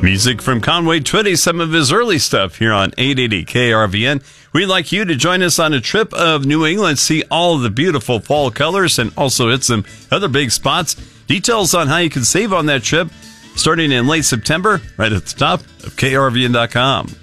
Music from Conway Twitty, some of his early stuff here on 880 KRVN. We'd like you to join us on a trip of New England, see all of the beautiful fall colors, and also hit some other big spots. Details on how you can save on that trip starting in late September, right at the top of KRVN.com.